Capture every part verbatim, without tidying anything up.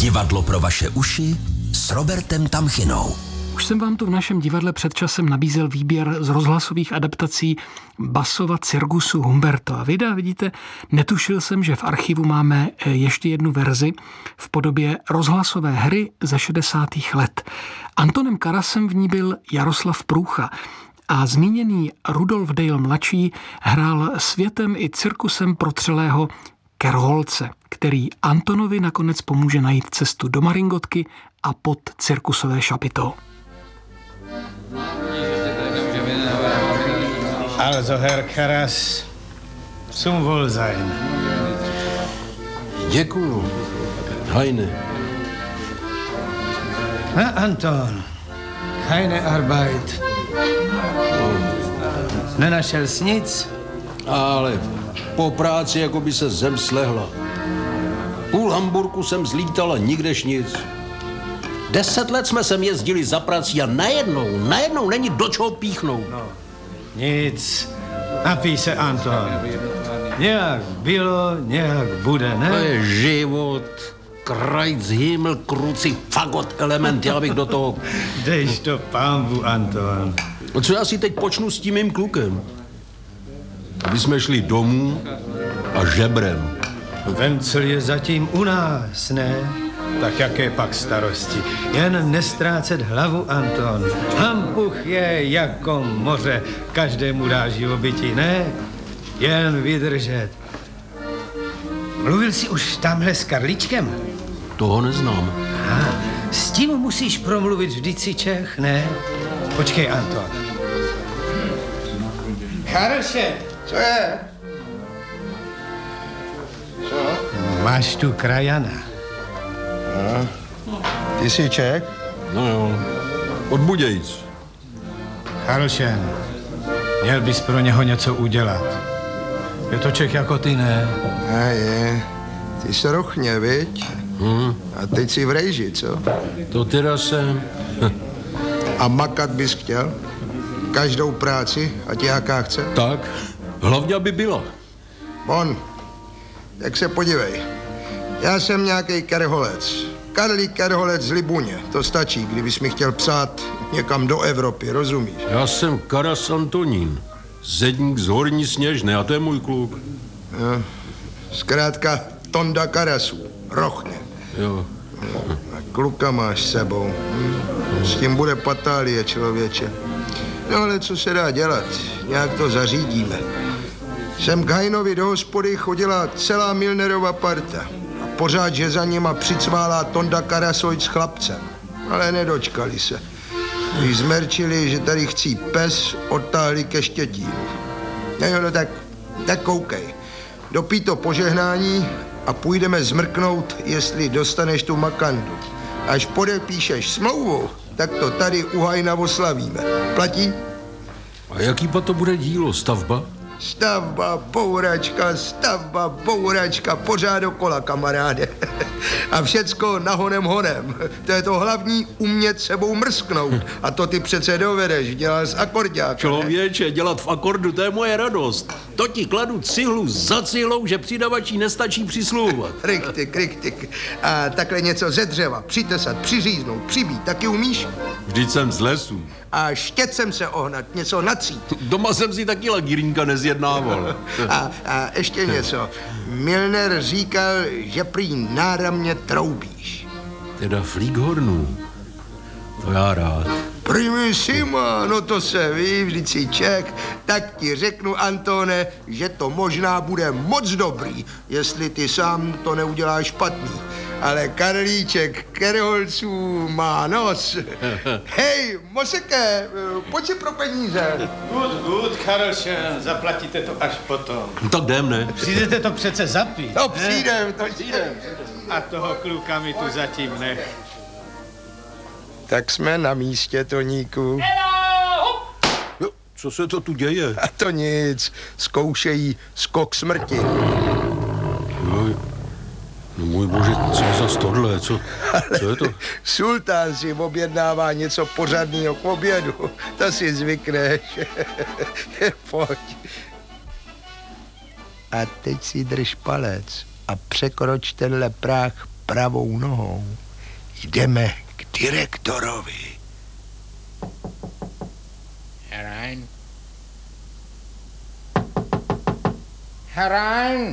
Divadlo pro vaše uši s Robertem Tamchinou. Už jsem vám tu v našem divadle před časem nabízel výběr z rozhlasových adaptací Bassova Cirgusu Humberto. A vy, vidíte, netušil jsem, že v archivu máme ještě jednu verzi v podobě rozhlasové hry ze šedesátých let. Antonem Karasem v ní byl Jaroslav Průcha a zmíněný Rudolf Dale mladší hrál světem i cirkusem protřelého Kerholce, který Antonovi nakonec pomůže najít cestu do Maringotky a pod cirkusové šapito. Also, Herr Karas, zum Wohlsein. Děkuju, Heine. Na, Anton, keine Arbeit. Nenašel jsi nic? Ale po práci jako by se zem slehla. Půl Hamburku jsem zlítal a nikdež nic. Deset let jsme sem jezdili za prací a najednou, najednou není do čeho píchnout. No, nic. Napij se, Anton. Nějak bylo, nějak bude, ne? To je život. Krajc, himmel, kruci, fagot, element, já bych do toho... Dejš to pambu, Anton. No co já si teď počnu s tím mým klukem? Aby jsme šli domů a žebrem. Vencel je zatím u nás, ne? Tak jaké pak starosti? Jen nestrácet hlavu, Anton. Hampuch je jako moře, každému dá živobytí, ne? Jen vydržet. Mluvil jsi už tamhle s Karličkem? Toho neznám. Aha, s tím musíš promluvit, vždyť si Čech, ne? Počkej, Anton. Karlše, co je? Co? Máš tu krajana. No. Ty jsi Čech? No jo, od Budějic. Karlšen, měl bys pro něho něco udělat. Je to Čech jako ty, ne? A je. Ty jsi rochně, viď? Hmm. A teď si v rejži, co? To teda jsem. A makat bys chtěl? Každou práci, ať jaká chce? Tak, hlavně aby byla. Bon, tak se podívej. Já jsem nějaký Kerholec. Karlí Kerholec z Libuně. To stačí, kdybys mi chtěl psát někam do Evropy, rozumíš? Já jsem Karas Antonín. Zedník z Horní Sněžné a to je můj kluk. Jo. Zkrátka Tonda Karasů. Rochně. Jo. A kluka máš s sebou. Hm? S tím bude patálie, člověče. No ale co se dá dělat? Nějak to zařídíme. Sem k Hajnovi do hospody chodila celá Milnerova parta. A pořád, že za nima přicválá Tonda Karasojc s chlapcem. Ale nedočkali se. Když zmerčili, že tady chcí pes, odtáhli ke Štětínu. No, no tak, tak koukej. Dopij to požehnání a půjdeme zmrknout, jestli dostaneš tu makandu. Až podepíšeš smlouvu, tak to tady u Hajna oslavíme. Platí? A jaký pa to bude dílo? Stavba? Stavba, bouračka, stavba, bouračka, pořád dokola, kamaráde. A všecko nahonem honem. To je to hlavní, umět sebou mrsknout. A to ty přece dovedeš, dělal z akorďáka. Člověče, dělat v akordu, to je moje radost. To ti kladu cihlu za cihlou, že přidavačí nestačí přisluhovat. Riktik, riktik. A takhle něco ze dřeva, přitesat, přiříznout, přibít, taky umíš? Vždyť jsem z lesu. A štětcem se ohnat, něco natřít. Doma jsem si taky lagírínka nezjednával. A, a ještě něco. Milner říkal, že prý náramně troubíš. Teda flíkhornů. To já rád. Primissima, no to se ví, vždyť si Čech. Tak ti řeknu, Antone, že to možná bude moc dobrý, jestli ty sám to neuděláš špatný. Ale Karlíček Kerholců má nos. Hej, Moseke, pojď si pro peníze. Good, good, Karlšen, zaplatíte to až potom. No tak jdem, ne? Přijdete to přece zapít. No přijdem, to přijdem. A toho kluka mi tu zatím nech. Tak jsme na místě, Toníku. Jo, co se to tu děje? A to nic, zkoušejí skok smrti. Jo, no můj bože, co je za stodle, co, co je to? Sultán si objednává něco pořadného k obědu, to si zvykneš. Pojď. A teď si drž palec a překroč tenhle práh pravou nohou. Jdeme k direktorovi. Herein. Herein.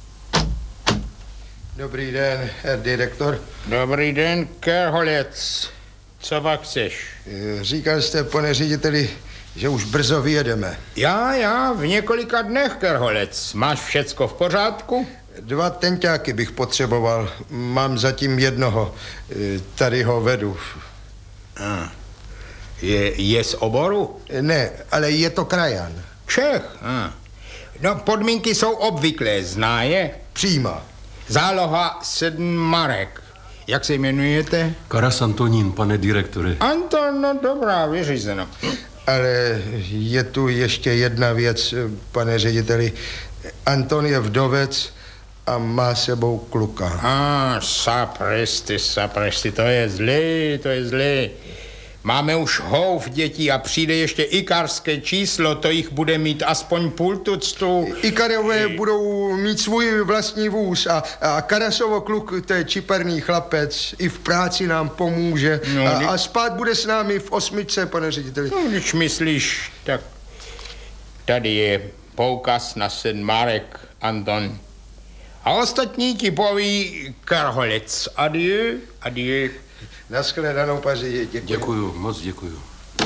Dobrý den, herr direktor. Dobrý den, Kerholec. Co pak chceš? Říkal jste, pane řediteli, že už brzo vyjedeme. Já, já, v několika dnech, Kerholec. Máš všecko v pořádku? Dva tenťáky bych potřeboval. Mám zatím jednoho. Tady ho vedu. Ah. Je, je z oboru? Ne, ale je to krajan. Čech. Ah. No, podmínky jsou obvyklé, zná je? Příma. Záloha sedm marek. Jak se jmenujete? Karas Antonín, pane direktore. Anton, no dobrá, vyřízeno. Ale je tu ještě jedna věc, pane řediteli. Anton je vdovec a má sebou kluka. A, ah, sapristi, sapristi, to je zlý, to je zlý. Máme už houf dětí a přijde ještě ikarské číslo, to jich bude mít aspoň půl tuctu. Ikarové budou mít svůj vlastní vůz a, a Karasovo kluk, to je čiperný chlapec, i v práci nám pomůže no, a, a spát bude s námi v osmičce, pane řediteli. No, když myslíš, tak tady je poukaz na sedm marek, Anton. A ostatní ti poví Kerholec. Adieu, adieu. Naschledanou, paři, děkuji. Děkuju, moc děkuju.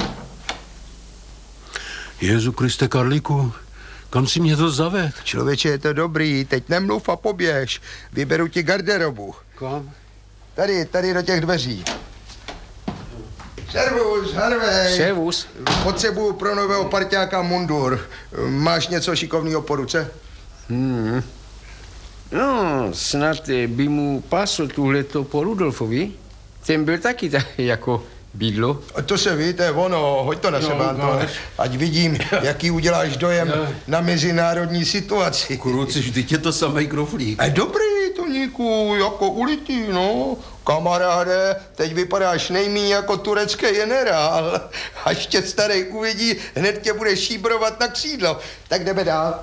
Jezu Kriste, Karlíku, kam si mě to zaved? Člověče, je to dobrý, teď nemluv a poběž. Vyberu ti garderobu. Kam? Tady, tady do těch dveří. Servus, Harvey. Servus. Potřebuju pro nového parťáka mundur. Máš něco šikovného po ruce? Hmm. No, snad by mu pásl tuhleto po Rudolfovi. Ten byl taky tak jako bydlo. To se ví, to je ono, hoď to na sebe, Anton. Ať vidím, jaký uděláš dojem no. na mezinárodní situaci. Kuruci, vždyť je to samej kroflík. A dobrý, Toníku, jako ulitý, no. Kamaráde, teď vypadáš nejmíň jako turecký generál. Až tě starý uvidí, hned tě bude šíbrovat na křídlo. Tak jdeme dál.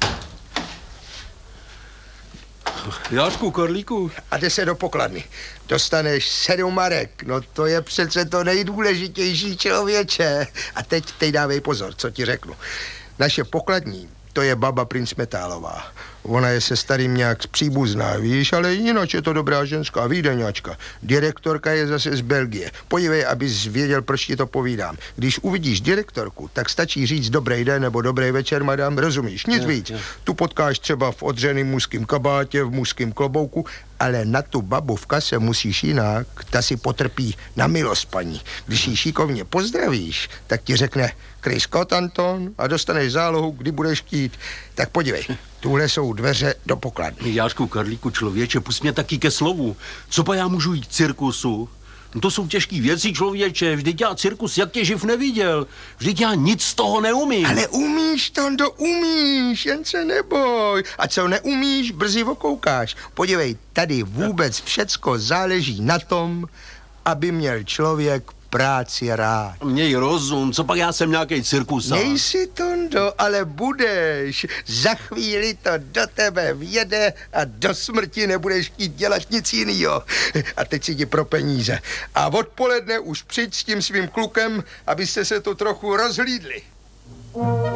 Jášku, Karlíku. A jde se do pokladny. Dostaneš sedm marek. No to je přece to nejdůležitější, člověče. A teď, teď dávej pozor, co ti řeknu. Naše pokladní, to je baba princ Metálová. Ona je se starým nějak příbuzná, víš, ale jinak je to dobrá ženská, výdeňačka. Direktorka je zase z Belgie. Podívej, abys věděl, proč ti to povídám. Když uvidíš direktorku, tak stačí říct dobrý den nebo dobrý večer, madam, rozumíš? Nic je, víc. Je. Tu potkáš třeba v odřeným mužským kabátě, v mužským klobouku, ale na tu babu v kase musíš jinak, ta si potrpí na milost, paní. Když ji šikovně pozdravíš, tak ti řekne Chris Scott, Anton, a dostaneš zálohu, kdy budeš chtít. Tak podívej, tuhle jsou dveře do pokladny. Jášku, Karlíku, člověče, pust mě taky ke slovu. Co pa já můžu jít k cirkusu? No to jsou těžký věci, člověče. Vždyť já cirkus jak tě živ neviděl. Vždyť já nic z toho neumím. Ale umíš, Tondo, umíš, jen se neboj. A co neumíš, brzy okoukáš. Podívej, tady vůbec všecko záleží na tom, aby měl člověk práci rád. Měj rozum, co pak já jsem nějaký cirkusák. Nejsi, Tondo, ale budeš. Za chvíli to do tebe vjede a do smrti nebudeš chtít dělat nic jinýho. A teď si ti pro peníze. A odpoledne už přijď s tím svým klukem, abyste se tu trochu rozhlídli.